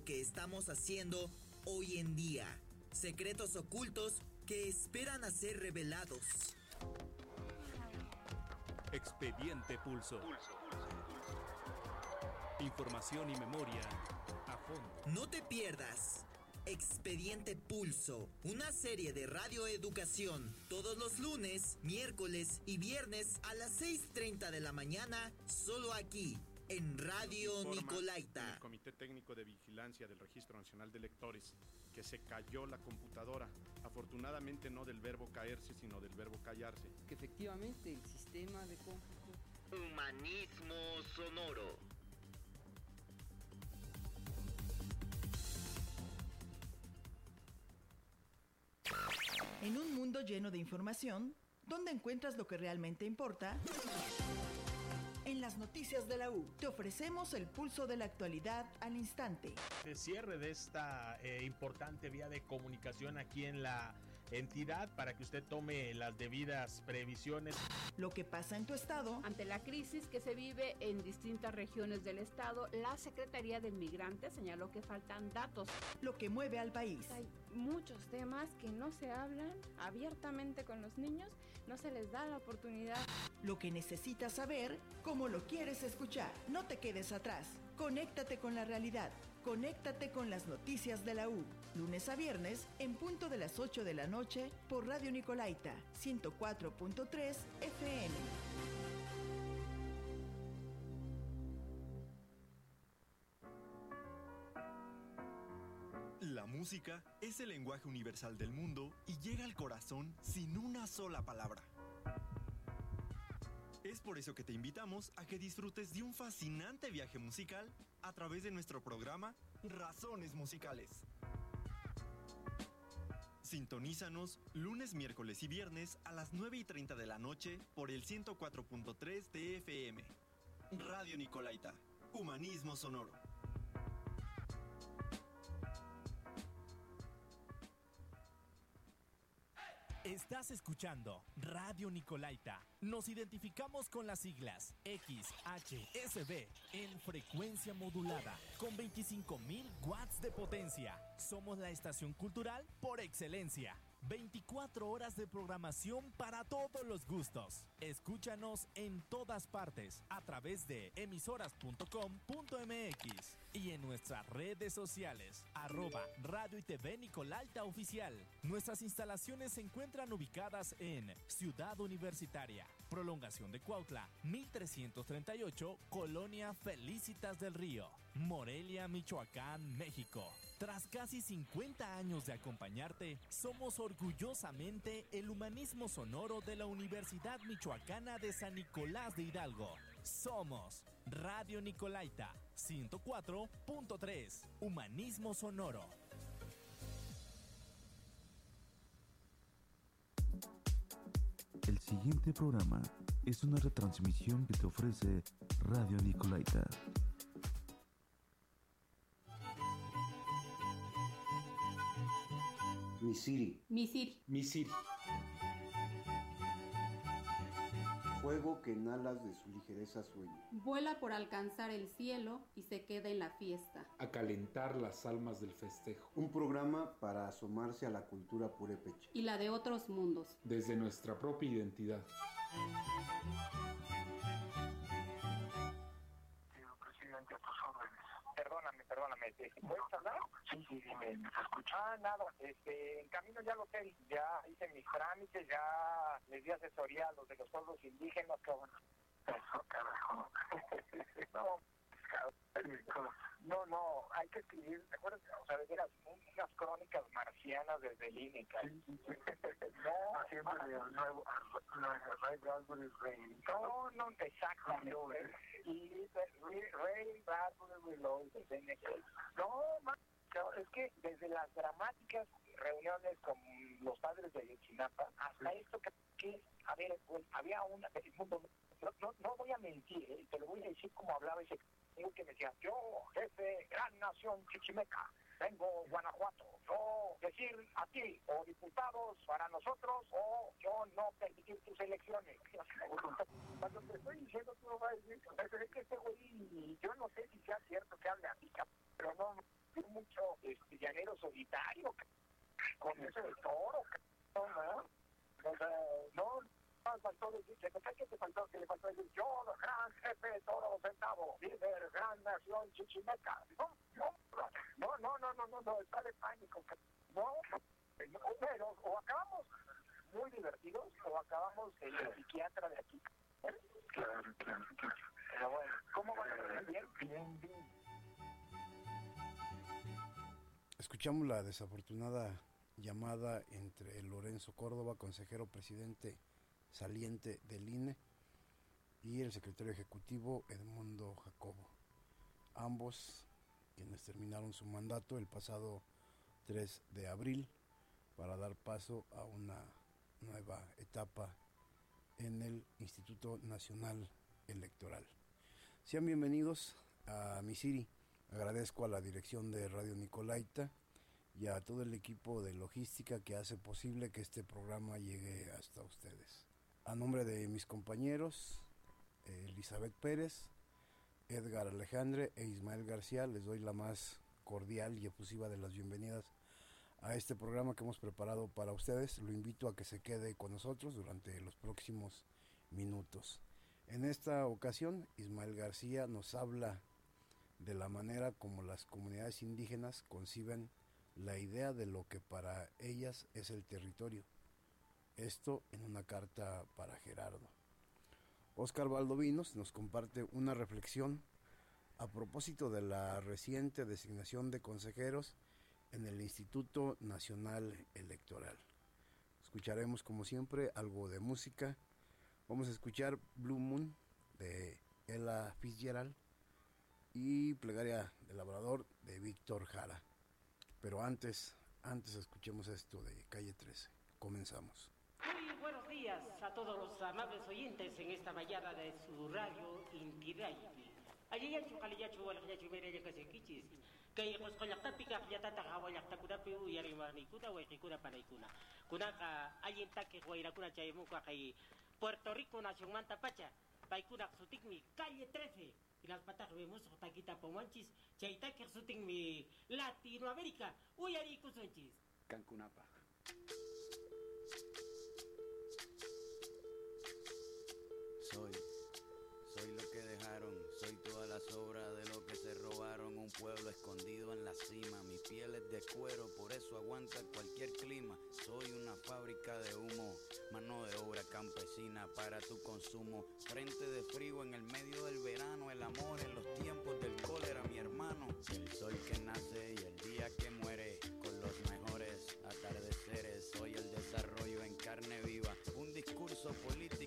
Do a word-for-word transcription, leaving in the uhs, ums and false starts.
lo que estamos haciendo hoy en día. Secretos ocultos que esperan a ser revelados. Expediente Pulso. Información y memoria a fondo. No te pierdas Expediente Pulso, una serie de radioeducación, todos los lunes, miércoles y viernes a las seis treinta de la mañana, solo aquí, en Radio Informa Nicolaita. El Comité Técnico de Vigilancia del Registro Nacional de Lectores, que se cayó la computadora, afortunadamente no del verbo caerse, sino del verbo callarse. Que efectivamente el sistema de cómputo... Humanismo sonoro. En un mundo lleno de información, ¿dónde encuentras lo que realmente importa? En las noticias de la U, te ofrecemos el pulso de la actualidad al instante. De cierre de esta eh, importante vía de comunicación aquí en la entidad para que usted tome las debidas previsiones. Lo que pasa en tu estado. Ante la crisis que se vive en distintas regiones del estado, la Secretaría de Migrantes señaló que faltan datos. Lo que mueve al país. Hay muchos temas que no se hablan abiertamente con los niños, no se les da la oportunidad. Lo que necesitas saber, como lo quieres escuchar. No te quedes atrás. Conéctate con la realidad. Conéctate con las noticias de la U. Lunes a viernes, en punto de las ocho de la noche, por Radio Nicolaita, ciento cuatro punto tres F M. La música es el lenguaje universal del mundo y llega al corazón sin una sola palabra. Es por eso que te invitamos a que disfrutes de un fascinante viaje musical a través de nuestro programa Razones Musicales. Sintonízanos lunes, miércoles y viernes a las nueve y treinta de la noche por el ciento cuatro punto tres de F M. Radio Nicolaita, Humanismo Sonoro. Estás escuchando Radio Nicolaita. Nos identificamos con las siglas X H S B en frecuencia modulada con veinticinco mil watts de potencia. Somos la estación cultural por excelencia. veinticuatro horas de programación para todos los gustos. Escúchanos en todas partes a través de emisoras punto com punto m x y en nuestras redes sociales, arroba Radio y T V Nicolaita Oficial. Nuestras instalaciones se encuentran ubicadas en Ciudad Universitaria, Prolongación de Cuautla, mil trescientos treinta y ocho, Colonia Felicitas del Río, Morelia, Michoacán, México. Tras casi cincuenta años de acompañarte, somos orgullosamente el humanismo sonoro de la Universidad Michoacana de San Nicolás de Hidalgo. Somos Radio Nicolaita, ciento cuatro punto tres, Humanismo Sonoro. El siguiente programa es una retransmisión que te ofrece Radio Nicolaita. Misiri. Misiri. Misiri. Fuego que en alas de su ligereza sueña. Vuela por alcanzar el cielo y se queda en la fiesta. Acalentar las almas del festejo. Un programa para asomarse a la cultura purépecha. Y la de otros mundos. Desde nuestra propia identidad. Señor presidente, a tus órdenes. Perdóname, perdóname. ¿Puedes hablar? Sí, sí, dime, ¿me escuchas? Ah, nada, este, en camino ya al hotel, ya hice mis trámites, ya les di asesoría a los de los pueblos indígenas, que bueno. Eso, carajo. No, no, no, hay que escribir, ¿te acuerdas? O sea, de veras, unas crónicas marcianas desde el I N E, sí, sí, sí. No, siempre de nuevo, no, no, exactamente. Y Ray Bradbury Reloaded, no, man, es que desde las dramáticas reuniones con los padres de Ayotzinapa hasta esto que, que a ver, pues, había una, no, no, no voy a mentir, ¿eh? Te lo voy a decir como hablaba ese que me decía, yo, jefe, gran nación chichimeca, vengo Guanajuato, yo decir a ti, o diputados para nosotros, o yo no permitir tus elecciones. Cuando te estoy diciendo, tú no vas a decir, pero es que este güey, yo no sé si sea cierto que hable así, pero no, mucho este, llanero solitario, con ese de toro, ¿no? O sea, no, no faltó decir, ¿qué te faltó? Que le faltó decir, yo, gran jefe, toro centavo, líder, gran nación chichimeca. No, no, no, no, no, no, no, no, está de pánico. No, no, pero o acabamos muy divertidos o acabamos el psiquiatra de aquí. Claro, claro, claro. Pero bueno, ¿cómo van a ver? Bien, bien, bien. Escuchamos la desafortunada llamada entre Lorenzo Córdoba, consejero presidente saliente del I N E, y el secretario ejecutivo Edmundo Jacobo, ambos quienes terminaron su mandato el pasado tres de abril para dar paso a una nueva etapa en el Instituto Nacional Electoral. Sean bienvenidos a Misiri. Agradezco a la dirección de Radio Nicolaita y a todo el equipo de logística que hace posible que este programa llegue hasta ustedes. A nombre de mis compañeros, eh, Elizabeth Pérez, Edgar Alejandre e Ismael García, les doy la más cordial y efusiva de las bienvenidas a este programa que hemos preparado para ustedes. Lo invito a que se quede con nosotros durante los próximos minutos. En esta ocasión, Ismael García nos habla de la manera como las comunidades indígenas conciben la idea de lo que para ellas es el territorio. Esto en una carta para Gerardo. Óscar Valdovinos nos comparte una reflexión a propósito de la reciente designación de consejeros en el Instituto Nacional Electoral. Escucharemos como siempre algo de música. Vamos a escuchar Blue Moon de Ella Fitzgerald y Plegaria del Labrador de Víctor Jara. Pero antes, antes escuchemos esto de Calle trece. Comenzamos. Muy buenos días a todos los amables oyentes en esta mañana de su radio Inti Raymi. Allí ya chukaliyachu walyachu mereye kasekichis. Kay qosqollaqtapiqa qillatata qhawallaqtakunapi uyarimarniykuna wayqikuna panaykuna. Kunaqa allintaki wayrakuna chaymunqa kay Puerto Rico nacionmanta pacha. Paykuna sutikmi Calle trece. Y las patas vemos taquita pomanchis. Chaytaki sutikmi Latinoamérica. Uyarikusunchis. Cancunapa. Soy, soy lo que dejaron, soy toda la sobra de lo que se robaron, un pueblo escondido en la cima, mi piel es de cuero, por eso aguanta cualquier clima, soy una fábrica de humo, mano de obra campesina para tu consumo, frente de frío en el medio del verano, el amor en los tiempos del cólera, mi hermano, el sol que nace y